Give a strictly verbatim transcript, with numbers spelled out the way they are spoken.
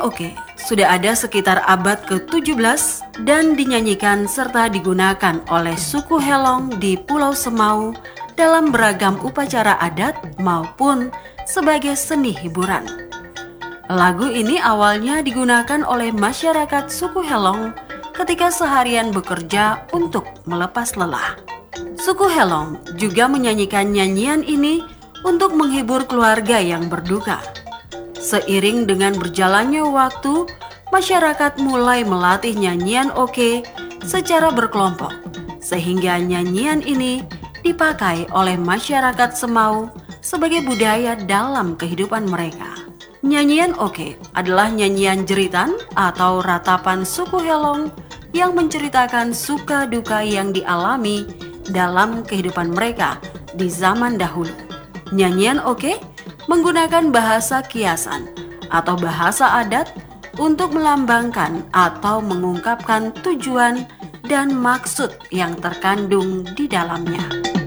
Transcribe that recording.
oke sudah ada sekitar abad ke tujuh belas dan dinyanyikan serta digunakan oleh suku Helong di Pulau Semau dalam beragam upacara adat maupun sebagai seni hiburan. Lagu ini awalnya digunakan oleh masyarakat suku Helong ketika seharian bekerja untuk melepas lelah. Suku Helong juga menyanyikan nyanyian ini untuk menghibur keluarga yang berduka. Seiring dengan berjalannya waktu, masyarakat mulai melatih nyanyian oke secara berkelompok, sehingga nyanyian ini dipakai oleh masyarakat Semau sebagai budaya dalam kehidupan mereka. Nyanyian oke adalah nyanyian jeritan atau ratapan suku Helong yang menceritakan suka duka yang dialami dalam kehidupan mereka di zaman dahulu. Nyanyian oke menggunakan bahasa kiasan atau bahasa adat untuk melambangkan atau mengungkapkan tujuan dan maksud yang terkandung di dalamnya.